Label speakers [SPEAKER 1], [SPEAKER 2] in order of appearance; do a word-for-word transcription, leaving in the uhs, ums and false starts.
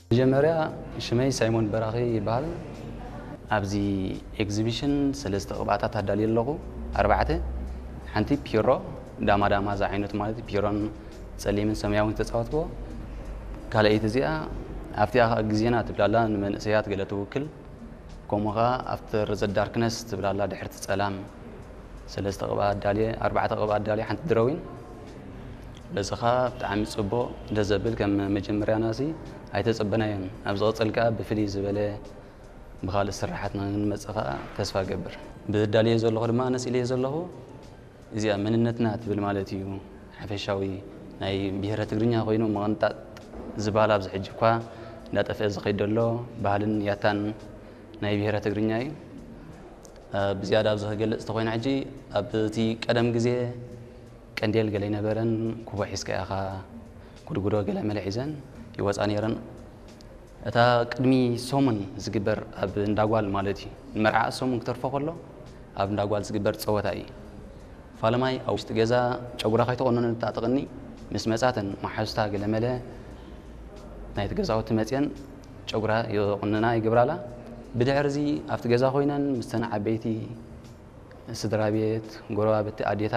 [SPEAKER 1] መጀመርያ ሽመይ ሳይሞን በራኺ ይባሃል ኣብዚ ኤግዚቢሽን ሰለስተ ቅብኣታት ኣዳልየ ኣለኹ ኣርባዕተ ሓንቲ ፒሮ ዳማ ዳማ ዛ ዓይነት ማለት ፒሮን ጸሊምን ሰማያውን ተጻወትዎ ካልአይቲ እዚኣ ኣብቲ ግዜና ትብላላ ንመንእሰያት ገለ ትውክል ከምኡኻ ኣብቲ ርዘዳርክነስ ትብላላ ድሕርቲ ጸላም ሰለስተ ቅብኣት ኣዳልየ ኣርባዕተ ቅብኣት ኣዳልየ ሓንቲ ድሮዊን በዝኻ ብጣዕሚ ጽቡቕ ደዘብል ከም መጀመርያ ናሲ ኣይተጸበናዮን ኣብ ዝቕጽል ከዓ ብፍልይ ዝበለ ብኻልእ ስራሓት ንመጽእ ከዓ ተስፋ ገብር ብዳልየ ዘለኹ ድማ ነሲለየ ዘለኹ እዚኣ መንነትና ትብል ማለት እዩ ሓፈሻዊ ናይ ብሄረ ትግርኛ ኮይኑ መቐንጣጥ ዝበሃል ኣብዚ ሕጂ እኳ እንዳጠፍአ ዝኸይድ ዘሎ ባህልን ያታን ናይ ብሄረ ትግርኛ እዩ ብዝያዳ ኣብዚ ክገልጽ ተኾይኑ ሕጂ ኣብቲ ቀደም ግዜ ቀንዴል ገለ ይነበረን ኩቦ ሒዝካ ኢኻ ጉድጉዶ ገለ መለ ሒዘን ይወፃ ነይረን እታ ቅድሚ ሶሙን ዝግበር ኣብ እንዳጓል ማለት እዩ ንመርዓ ሶሙን ክተርፎ ከሎ ኣብ እንዳጓል ዝግበር ፀወታ እዩ ፋለማይ ኣብ ውሽጢ ገዛ ጨጉራ ከይተቆነነ ታጥቕኒ ምስ መጻተን ማሓዙታ ገለ መለ ናይቲ ገዛውቲ መፅአን ጨጉራ ይቁንና ይግብራላ ብድሕሪ እዚ ኣብቲ ገዛ ኮይነን ምስተን ዓበይቲ ስድራ ቤት ጎረባብቲ ኣዴታ